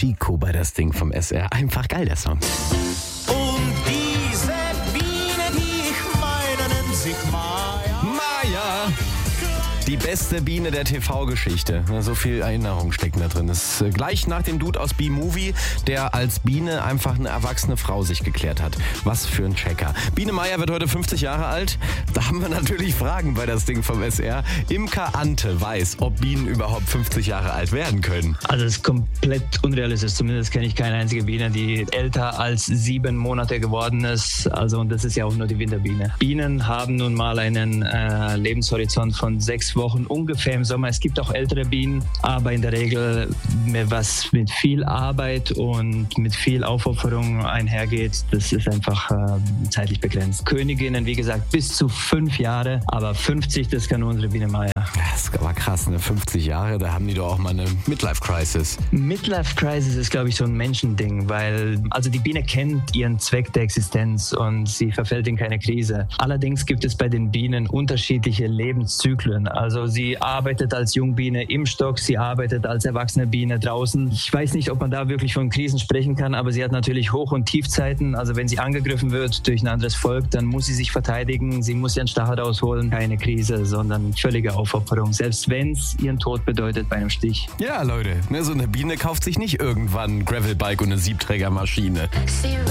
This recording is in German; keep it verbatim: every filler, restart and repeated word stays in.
Chico bei das Ding vom S R. Einfach geil, der Song. Und diese Biene, die ich meine, nennt sich Maya. Maya! Die beste Biene der T V-Geschichte. So viel Erinnerung stecken da drin. Das ist gleich nach dem Dude aus B-Movie, der als Biene einfach eine erwachsene Frau sich geklärt hat. Was für ein Checker. Biene Maya wird heute fünfzig Jahre alt. Da haben wir natürlich Fragen bei das Ding vom S R. Imker Ante weiß, ob Bienen überhaupt fünfzig Jahre alt werden können. Also es ist komplett unrealistisch. Zumindest kenne ich keine einzige Biene, die älter als sieben Monate geworden ist. Also und das ist ja auch nur die Winterbiene. Bienen haben nun mal einen äh, Lebenshorizont von sechs Wochen ungefähr im Sommer. Es gibt auch ältere Bienen, aber in der Regel was mit viel Arbeit und mit viel Aufopferung einhergeht, das ist einfach äh, zeitlich begrenzt. Königinnen, wie gesagt, bis zu fünf Jahre, aber fünfzig, das kann unsere Biene Maya. Das ist aber krass, ne? fünfzig Jahre, da haben die doch auch mal eine Midlife-Crisis. Midlife-Crisis ist, glaube ich, so ein Menschending, weil also die Biene kennt ihren Zweck der Existenz und sie verfällt in keine Krise. Allerdings gibt es bei den Bienen unterschiedliche Lebenszyklen. Also sie arbeitet als Jungbiene im Stock, sie arbeitet als erwachsene Biene draußen. Ich weiß nicht, ob man da wirklich von Krisen sprechen kann, aber sie hat natürlich Hoch- und Tiefzeiten. Also wenn sie angegriffen wird durch ein anderes Volk, dann muss sie sich verteidigen, sie muss ihren Stachel rausholen. Keine Krise, sondern völlige Aufopferung, selbst wenn es ihren Tod bedeutet bei einem Stich. Ja, Leute, ne, so eine Biene kauft sich nicht irgendwann ein Gravelbike und eine Siebträgermaschine. Zero